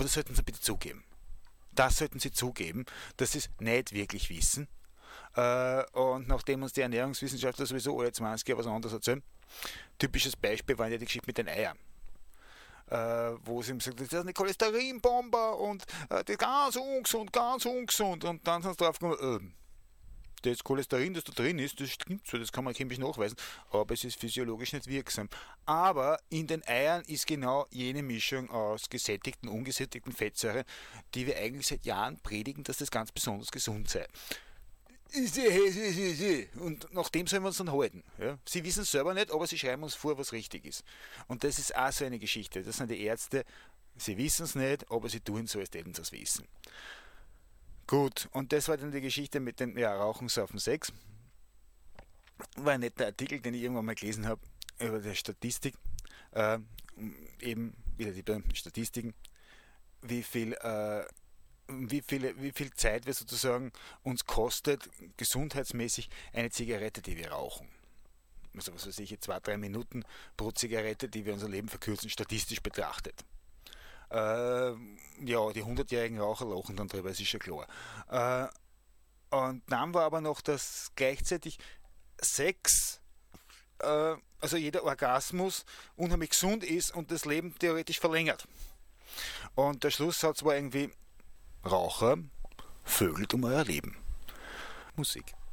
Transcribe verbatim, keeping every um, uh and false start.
das sollten sie bitte zugeben. Das sollten sie zugeben, dass sie es nicht wirklich wissen. Äh, und nachdem uns die Ernährungswissenschaftler sowieso alle zwanzig Jahre was anderes erzählen, typisches Beispiel war ja die Geschichte mit den Eiern. Äh, wo sie ihm sagt, das ist eine Cholesterinbombe und äh, das ist ganz ungesund, ganz ungesund. Und dann sind sie drauf gekommen, äh, das Cholesterin, das da drin ist, das stimmt so, das kann man chemisch nachweisen, aber es ist physiologisch nicht wirksam. Aber in den Eiern ist genau jene Mischung aus gesättigten, ungesättigten Fettsäuren, die wir eigentlich seit Jahren predigen, dass das ganz besonders gesund sei. Und nach dem sollen wir uns dann halten. Ja? Sie wissen es selber nicht, aber sie schreiben uns vor, was richtig ist. Und das ist auch so eine Geschichte. Das sind die Ärzte, sie wissen es nicht, aber sie tun so, als hätten sie es wissen. Gut, und das war dann die Geschichte mit dem ja, Rauchen, Saufen, Sex. War ein netter Artikel, den ich irgendwann mal gelesen habe über die Statistik. Äh, eben wieder die Statistiken, wie viel, äh, wie, viele, wie viel Zeit wir sozusagen uns kostet, gesundheitsmäßig, eine Zigarette, die wir rauchen. Also was weiß ich, zwei, drei Minuten pro Zigarette, die wir unser Leben verkürzen, statistisch betrachtet. Äh, ja, die hundertjährigen Raucher lachen dann drüber, das ist schon klar. Äh, und dann war aber noch, dass gleichzeitig Sex, äh, also jeder Orgasmus, unheimlich gesund ist und das Leben theoretisch verlängert. Und der Schlusssatz war irgendwie, Raucher, vögelt um euer Leben. Musik.